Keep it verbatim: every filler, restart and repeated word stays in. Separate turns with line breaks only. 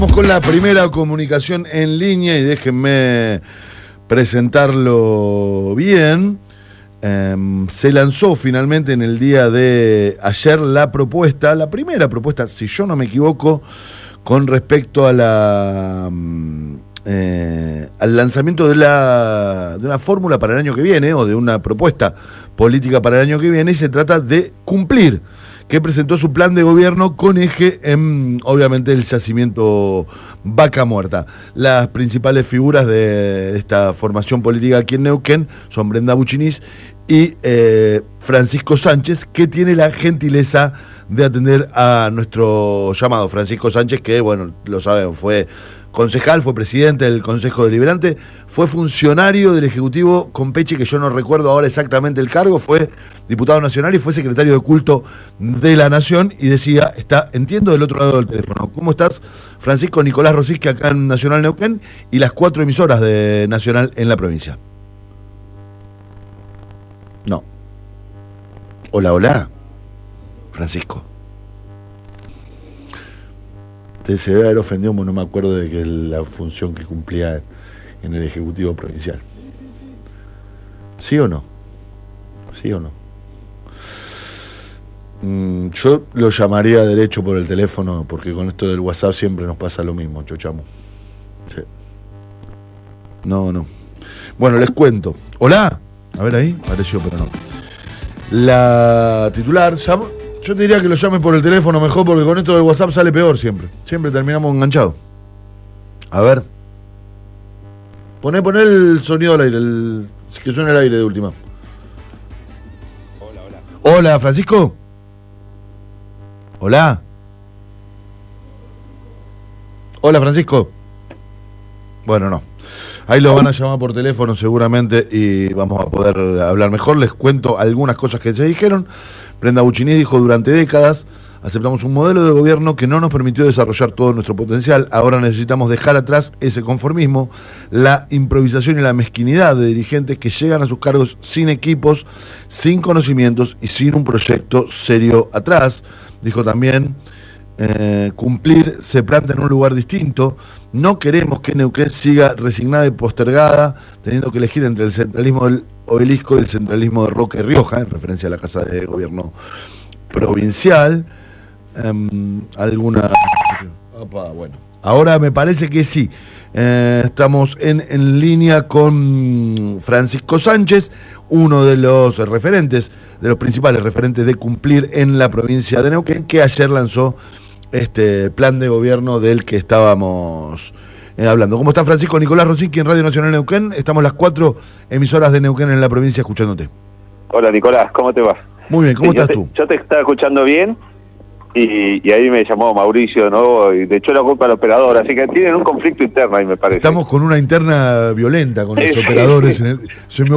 Vamos con la primera comunicación en línea y déjenme presentarlo bien. Eh, se lanzó finalmente en el día de ayer la propuesta, la primera propuesta, si yo no me equivoco, con respecto a la eh, al lanzamiento de la de una fórmula para el año que viene, o de una propuesta política para el año que viene, y se trata de cumplir, que presentó su plan de gobierno con eje en, obviamente, el yacimiento Vaca Muerta. Las principales figuras de esta formación política aquí en Neuquén son Brenda Buchiniz y eh, Francisco Sánchez, que tiene la gentileza de atender a nuestro llamado. Francisco Sánchez, que, bueno, lo saben, fue concejal, fue presidente del Consejo Deliberante, fue funcionario del Ejecutivo con Peche, que yo no recuerdo ahora exactamente el cargo, fue diputado nacional y fue secretario de culto de la Nación, y decía, está, entiendo, del otro lado del teléfono. ¿Cómo estás, Francisco? Nicolás Rosicki, acá en Nacional Neuquén, y las cuatro emisoras de Nacional en la provincia. No. Hola, hola, Francisco. Te se debe haber ofendido, no me acuerdo de que la función que cumplía en el Ejecutivo Provincial. ¿Sí o no? ¿Sí o no? Mm, yo lo llamaría derecho por el teléfono, porque con esto del WhatsApp siempre nos pasa lo mismo, chochamo. Sí. No, no. Bueno, les cuento. Hola. A ver ahí, pareció, pero no. La titular llamó. Yo te diría que lo llame por el teléfono mejor, porque con esto del WhatsApp sale peor siempre. Siempre terminamos enganchados. A ver. Poné, poné el sonido al aire, el, que suene al aire de última.
Hola, hola.
Hola, Francisco. Hola. Hola, Francisco. Bueno, no. Ahí lo van a llamar por teléfono seguramente y vamos a poder hablar mejor. Les cuento algunas cosas que se dijeron. Brenda Buchiniz dijo: durante décadas aceptamos un modelo de gobierno que no nos permitió desarrollar todo nuestro potencial. Ahora necesitamos dejar atrás ese conformismo, la improvisación y la mezquinidad de dirigentes que llegan a sus cargos sin equipos, sin conocimientos y sin un proyecto serio atrás. Dijo también: Eh, cumplir se planta en un lugar distinto. No queremos que Neuquén siga resignada y postergada, teniendo que elegir entre el centralismo del Obelisco y el centralismo de Roque Rioja, en referencia a la Casa de Gobierno provincial. Um, alguna... Opa, bueno, ahora me parece que sí. Eh, estamos en, en línea con Francisco Sánchez, uno de los referentes, de los principales referentes de cumplir en la provincia de Neuquén, que ayer lanzó este plan de gobierno del que estábamos eh, hablando. ¿Cómo está, Francisco? Nicolás Rosicki en Radio Nacional Neuquén. Estamos las cuatro emisoras de Neuquén en la provincia escuchándote.
Hola, Nicolás, ¿cómo te va?
Muy bien, ¿cómo
sí,
estás
yo te,
tú?
Yo te estaba escuchando bien y, y ahí me llamó Mauricio, ¿no? Y le echó la culpa al operador, así que tienen un conflicto interno ahí, me parece.
Estamos con una interna violenta con
sí,
los
sí,
operadores.
Sí.
En el, se me